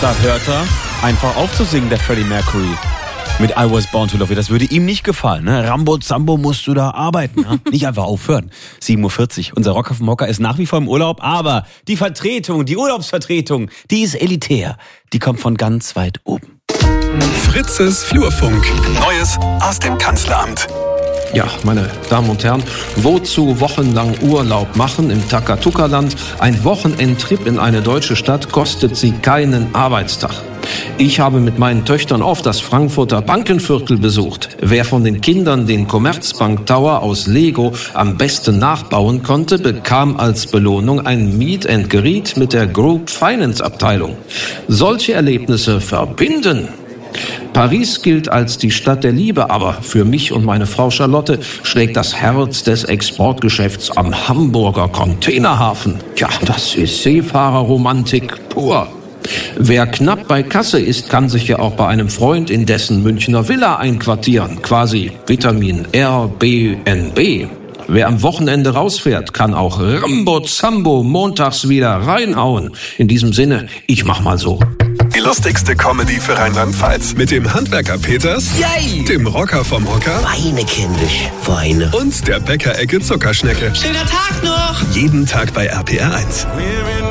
Da hört er einfach auf zu singen, der Freddie Mercury. Mit I Was Born to Love You. Das würde ihm nicht gefallen. Ne? Rambo Zambo musst du da arbeiten. Ja? Nicht einfach aufhören. 7.40 Uhr. Unser Rocker vom Hocker ist nach wie vor im Urlaub. Aber die Vertretung, die Urlaubsvertretung, die ist elitär. Die kommt von ganz weit oben. Fritzes Flurfunk. Neues aus dem Kanzleramt. Ja, meine Damen und Herren, wozu wochenlang Urlaub machen im Takatuka-Land? Ein Wochenendtrip in eine deutsche Stadt kostet Sie keinen Arbeitstag. Ich habe mit meinen Töchtern oft das Frankfurter Bankenviertel besucht. Wer von den Kindern den Commerzbank Tower aus Lego am besten nachbauen konnte, bekam als Belohnung ein Meet and Greet mit der Group Finance Abteilung. Solche Erlebnisse verbinden. Paris gilt als die Stadt der Liebe, aber für mich und meine Frau Charlotte schlägt das Herz des Exportgeschäfts am Hamburger Containerhafen. Ja, das ist Seefahrerromantik pur. Wer knapp bei Kasse ist, kann sich ja auch bei einem Freund in dessen Münchner Villa einquartieren. Quasi Vitamin RBNB. Wer am Wochenende rausfährt, kann auch Rambo Zambo montags wieder reinhauen. In diesem Sinne, ich mach mal so. Die lustigste Comedy für Rheinland-Pfalz. Mit dem Handwerker Peters, Yay! dem Rocker vom Hocker Weine, kindisch, Weine. und der Bäckerecke Zuckerschnecke. Schöner Tag noch! Jeden Tag bei RPR 1.